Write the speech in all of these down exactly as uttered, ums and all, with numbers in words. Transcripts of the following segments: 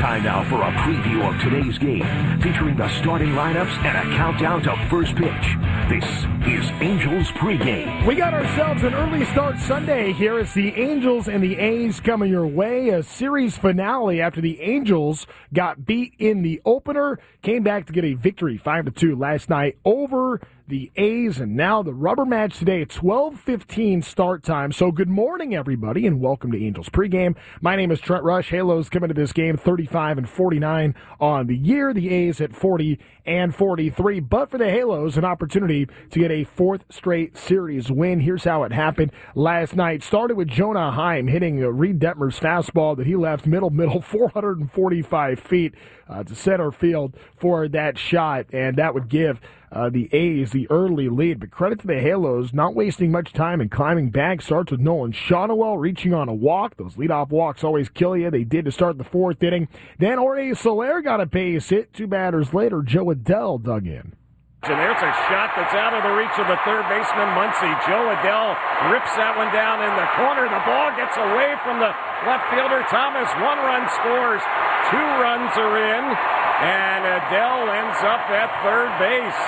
Time now for a preview of today's game, featuring the starting lineups and a countdown to first pitch. This is Angels pregame. We got ourselves an early start Sunday here as the Angels and the A's coming your way. A series finale after the Angels got beat in the opener, came back to get a victory five to two last night over the A's, and now the rubber match today at twelve fifteen start time. So good morning, everybody, and welcome to Angels pregame. My name is Trent Rush. Halos coming to this game thirty-five and forty-nine on the year. The A's at forty and forty-three. But for the Halos, an opportunity to get a fourth straight series win. Here's how it happened last night. Started with Jonah Heim hitting Reed Detmer's fastball that he left middle middle four hundred forty-five feet uh, to center field for that shot, and that would give Uh, the A's the early lead. But credit to the Halos, not wasting much time and climbing back. Starts with Nolan Shawnuel reaching on a walk. Those leadoff walks always kill you. They did to start the fourth inning. Then Jorge Soler got a base hit. Two batters later, Joe Adell dug in. And there's a shot that's out of the reach of the third baseman, Muncy. Joe Adell rips that one down in the corner. The ball gets away from the left fielder, Thomas. One run scores. Two runs are in. And Adell ends up at third base.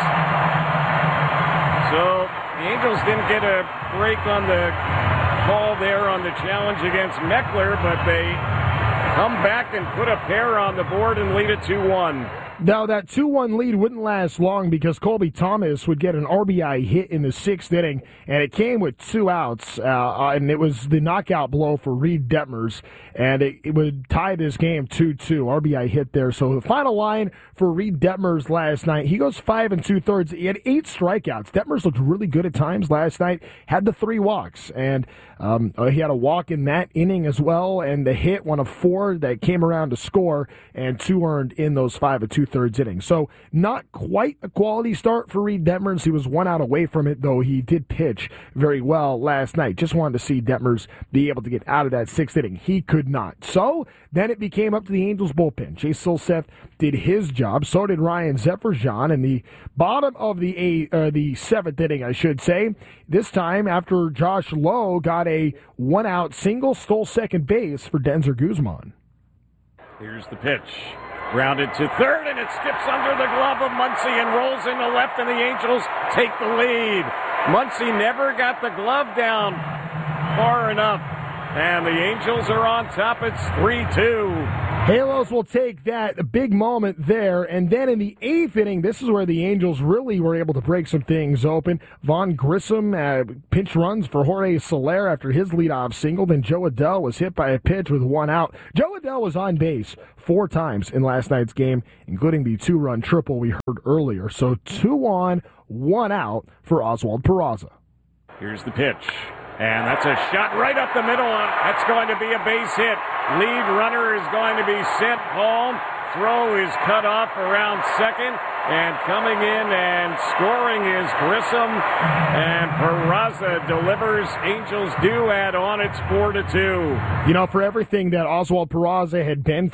So the Angels didn't get a break on the call there on the challenge against Meckler, but they come back and put a pair on the board and lead it two one. Now, that two one lead wouldn't last long because Colby Thomas would get an R B I hit in the sixth inning, and it came with two outs, uh, and it was the knockout blow for Reed Detmers, and it, it would tie this game two two. R B I hit there. So the final line for Reed Detmers last night, he goes five and two-thirds. He had eight strikeouts. Detmers looked really good at times last night, had the three walks, and um, he had a walk in that inning as well, and the hit, one of four that came around to score, and two earned in those five and two-thirds innings. So not quite a quality start for Reed Detmers. He was one out away from it, though he did pitch very well last night. Just wanted to see Detmers be able to get out of that sixth inning. He could not. So then it became up to the Angels bullpen. Chase Silseth did his job. So did Ryan Zefferjan in the bottom of the eighth, uh, the seventh inning, I should say. This time after Josh Lowe got a one-out single, stole second base for Denzer Guzman. Here's the pitch. Grounded to third, and it skips under the glove of Muncy and rolls into left, and the Angels take the lead. Muncy never got the glove down far enough, and the Angels are on top. It's three two. Halos will take that big moment there, and then in the eighth inning, this is where the Angels really were able to break some things open. Vaughn Grissom uh, pinch runs for Jorge Soler after his leadoff single. Then Joe Adell was hit by a pitch with one out. Joe Adell was on base four times in last night's game, including the two-run triple we heard earlier. So two on, one out for Oswald Peraza. Here's the pitch. And that's a shot right up the middle. That's going to be a base hit. Lead runner is going to be sent home. Throw is cut off around second. And coming in and scoring is Grissom. And Peraza delivers. Angels do add on. It's four to two. You know, for everything that Oswald Peraza had been